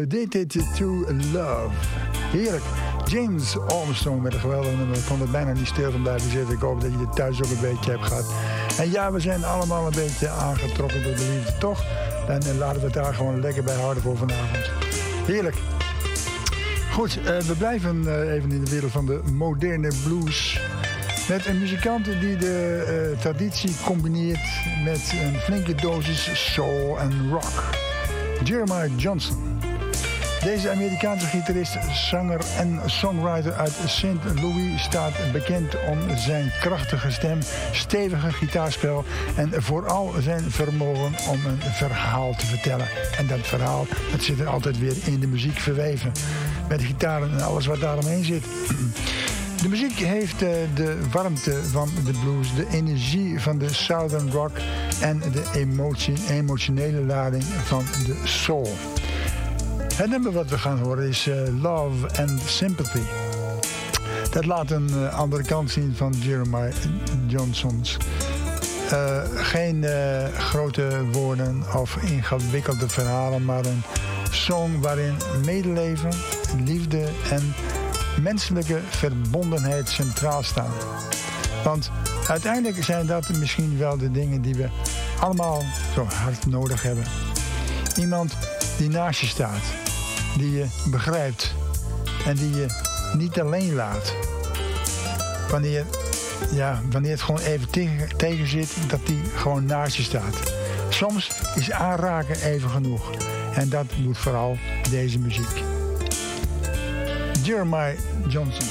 Addicted to Love. Heerlijk. James Armstrong met een geweldig nummer. Ik kon er bijna niet stil van blijven zitten. Ik hoop dat je het thuis ook een beetje hebt gehad. En ja, we zijn allemaal een beetje aangetrokken door de liefde, toch? En laten we het daar gewoon lekker bij houden voor vanavond. Heerlijk. Goed, we blijven even in de wereld van de moderne blues. Met een muzikant die de traditie combineert met een flinke dosis soul en rock. Jeremiah Johnson. Deze Amerikaanse gitarist, zanger en songwriter uit St. Louis staat bekend om zijn krachtige stem, stevige gitaarspel en vooral zijn vermogen om een verhaal te vertellen. En dat verhaal, dat zit er altijd weer in de muziek verweven. Met de gitaren en alles wat daaromheen zit. De muziek heeft de warmte van de blues, de energie van de southern rock en de emotionele lading van de soul. Het nummer wat we gaan horen is Love and Sympathy. Dat laat een andere kant zien van Jeremiah Johnson's. Geen grote woorden of ingewikkelde verhalen, maar een song waarin medeleven, liefde en menselijke verbondenheid centraal staan. Want uiteindelijk zijn dat misschien wel de dingen die we allemaal zo hard nodig hebben. Iemand die naast je staat, die je begrijpt en die je niet alleen laat. Wanneer het gewoon even tegen zit, dat die gewoon naast je staat. Soms is aanraken even genoeg. En dat doet vooral deze muziek. Jeremiah Johnson.